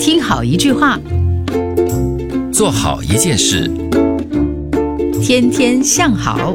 听好一句话， 做好一件事， 天天向好。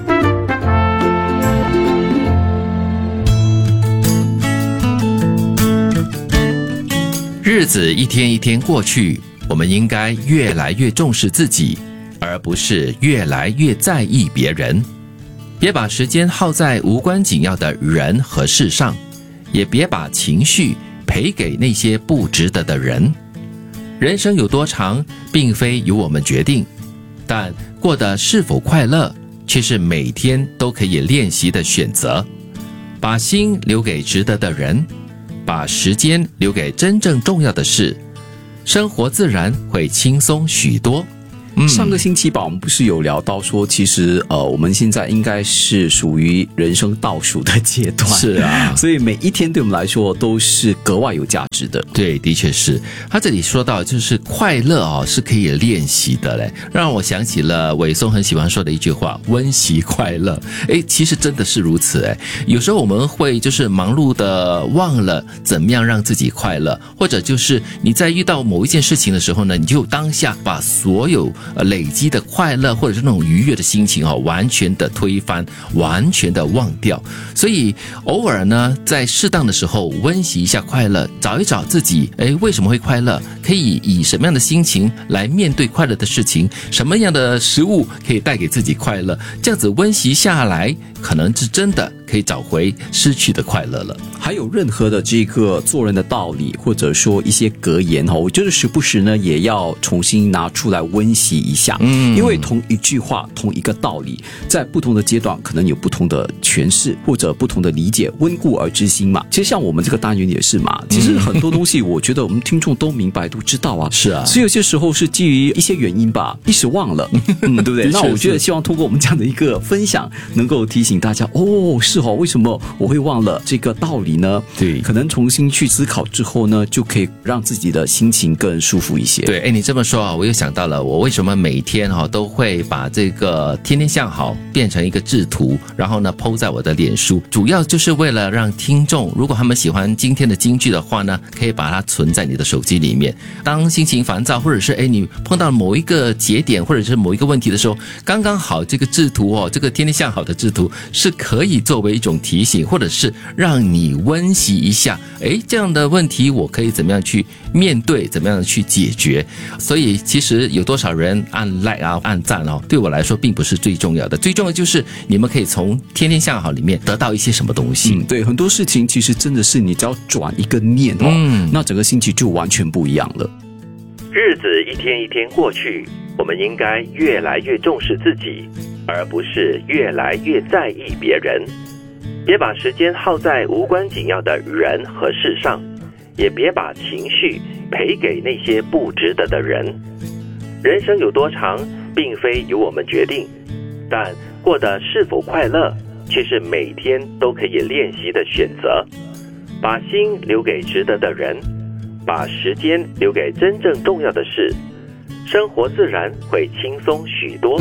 日子一天一天过去，我们应该越来越重视自己，而不是越来越在意别人。别把时间耗在无关紧要的人和事上，也别把情绪赔给那些不值得的人。人生有多长，并非由我们决定，但过得是否快乐，却是每天都可以练习的选择。把心留给值得的人，把时间留给真正重要的事，生活自然会轻松许多。 上个星期吧，我们不是有聊到说，其实我们现在应该是属于人生倒数的阶段， 是啊， 所以每一天对我们来说都是格外有价值的。 对，的确是。他这里说到就是快乐是可以练习的嘞，让我想起了伟松很喜欢说的一句话：温习快乐。其实真的是如此。有时候我们会就是忙碌的忘了怎么样让自己快乐，或者就是你在遇到某一件事情的时候呢，你就当下把所有累积的快乐或者是那种愉悦的心情完全的推翻，完全的忘掉。所以偶尔呢，在适当的时候温习一下快乐，找一找自己为什么会快乐，可以以什么样的心情来面对快乐的事情，什么样的食物可以带给自己快乐，这样子温习下来，可能是真的可以找回失去的快乐了。 还有任何的这个做人的道理，或者说一些格言，我觉得时不时呢也要重新拿出来温习一下。因为同一句话，同一个道理，在不同的阶段可能有不同的诠释或者不同的理解，温故而知新嘛。其实像我们这个单元也是嘛，其实很多东西我觉得我们听众都明白都知道啊。 是啊， 所以有些时候是基于一些原因吧，一时忘了，对不对？那我觉得希望通过我们这样的一个分享，能够提醒大家，是为什么我会忘了这个道理呢？ 对， 可能重新去思考之后呢，就可以让自己的心情更舒服一些。 对，你这么说我又想到了，我为什么每天都会把这个天天向好变成一个制图，然后呢 po 在我的脸书，主要就是为了让听众，如果他们喜欢今天的金句的话呢，可以把它存在你的手机里面。当心情烦躁，或者是你碰到某一个节点，或者是某一个问题的时候，刚刚好这个制图这个天天向好的制图是可以作为一种提醒，或者是让你温习一下，这样的问题我可以怎么样去面对，怎么样去解决。所以其实有多少人按 like 按赞对我来说并不是最重要的，最重要的就是你们可以从天天向好里面得到一些什么东西。 对，很多事情其实真的是你只要转一个念那整个心情就完全不一样了。 日子一天一天过去，我们应该越来越重视自己，而不是越来越在意别人。别把时间耗在无关紧要的人和事上，也别把情绪赔给那些不值得的人。人生有多长，并非由我们决定，但过得是否快乐，却是每天都可以练习的选择。把心留给值得的人，把时间留给真正重要的事，生活自然会轻松许多。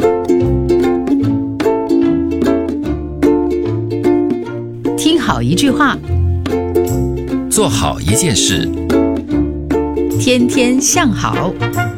听好一句话， 做好一件事， 天天向好。